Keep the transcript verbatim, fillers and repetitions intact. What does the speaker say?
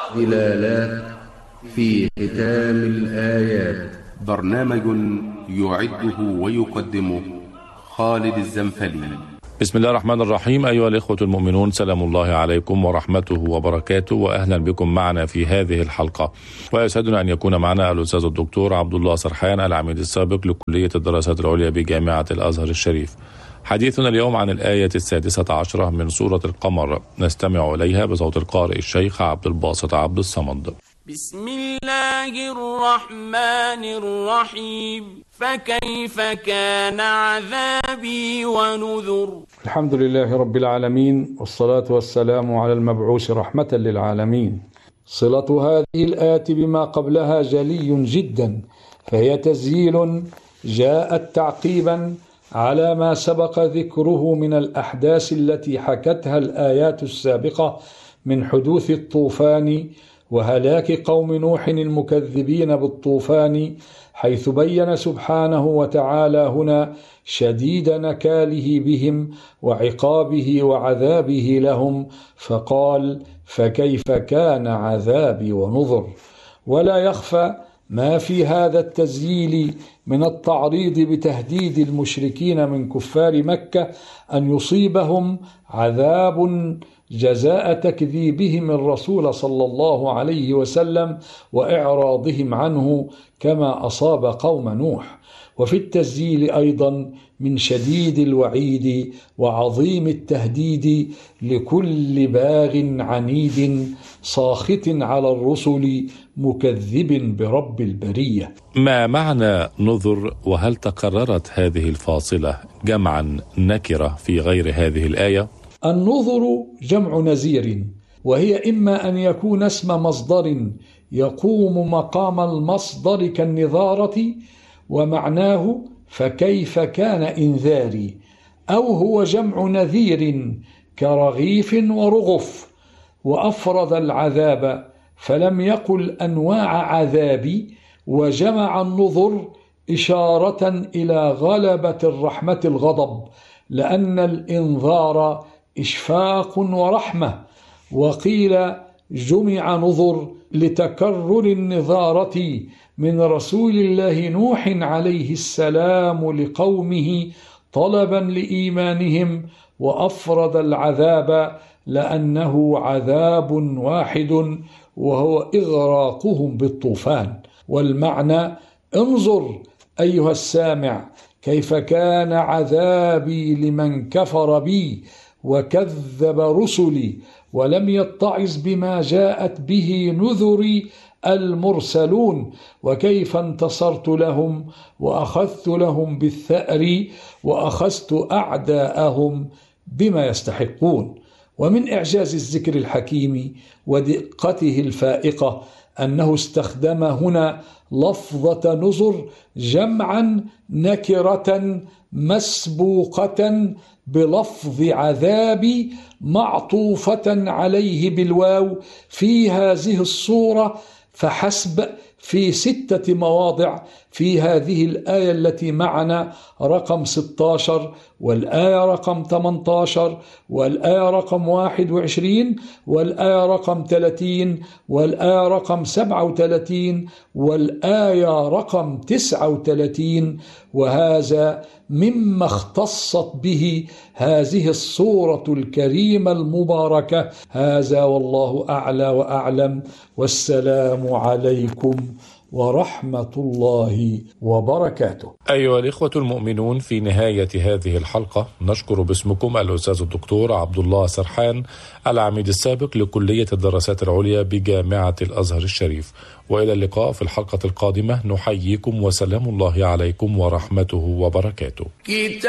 دلالات في ختام الآيات. برنامج يعده ويقدمه خالد الزنفلي. بسم الله الرحمن الرحيم. أيها الإخوة المؤمنون، سلام الله عليكم ورحمته وبركاته، وأهلا بكم معنا في هذه الحلقة. ويسعدنا أن يكون معنا الأستاذ الدكتور عبد الله سرحان، العميد السابق لكلية الدراسات العليا بجامعة الأزهر الشريف. حديثنا اليوم عن الآية السادسة عشرة من سورة القمر، نستمع إليها بصوت القارئ الشيخ عبد الباسط عبد الصمد. بسم الله الرحمن الرحيم. فكيف كان عذابي ونذر. الحمد لله رب العالمين، والصلاة والسلام على المبعوث رحمة للعالمين. صلة هذه الآية بما قبلها جلي جدا، فهي تسجيل جاءت تعقيبا على ما سبق ذكره من الأحداث التي حكتها الآيات السابقة من حدوث الطوفان وهلاك قوم نوح المكذبين بالطوفان، حيث بين سبحانه وتعالى هنا شديد نكاله بهم وعقابه وعذابه لهم، فقال: فكيف كان عذابي ونذر. ولا يخفى ما في هذا التسجيل من التعريض بتهديد المشركين من كفار مكة أن يصيبهم عذاب جزاء تكذيبهم الرسول صلى الله عليه وسلم وإعراضهم عنه كما أصاب قوم نوح. وفي التسجيل أيضا من شديد الوعيد وعظيم التهديد لكل باغ عنيد ساخط على الرسل مكذب برب البرية. ما معنى نذر، وهل تكررت هذه الفاصلة جمعا نكرة في غير هذه الآية؟ النذر جمع نذير، وهي إما أن يكون اسم مصدر يقوم مقام المصدر كالنذارة ومعناه فكيف كان إنذاري، أو هو جمع نذير كرغيف ورغف، وأفرد العذاب فلم يقل أنواع عذابي، وجمع النذر إشارة إلى غلبة الرحمة الغضب، لأن الإنذار إشفاق ورحمة. وقيل جمع نذر لتكرر النذارة من رسول الله نوح عليه السلام لقومه طلبا لإيمانهم، وأفرد العذاب لأنه عذاب واحد وهو إغراقهم بالطوفان. والمعنى: انظر أيها السامع كيف كان عذابي لمن كفر بي وكذب رسلي ولم يتعظ بما جاءت به نذري المرسلون، وكيف انتصرت لهم وأخذت لهم بالثأر وأخذت أعداءهم بما يستحقون. ومن إعجاز الذكر الحكيم ودقته الفائقة أنه استخدم هنا لفظة نذر جمعا نكرة مسبوقة بلفظ عذابي معطوفة عليه بالواو في هذه الصورة فحسب، في ستة مواضع في هذه الآية التي معنا، رقم ستة عشر والآية رقم ثمانية عشر والآية رقم واحد وعشرين والآية رقم ثلاثين والآية رقم سبعة وثلاثين والآية رقم تسعة وثلاثين. وهذا مما اختصت به هذه الصورة الكريمة المباركة. هذا والله أعلى وأعلم، والسلام عليكم ورحمة الله وبركاته. أيها الإخوة المؤمنون، في نهاية هذه الحلقة نشكر باسمكم الأستاذ الدكتور عبد الله سرحان، العميد السابق لكلية الدراسات العليا بجامعة الأزهر الشريف. وإلى اللقاء في الحلقة القادمة، نحييكم وسلام الله عليكم ورحمته وبركاته.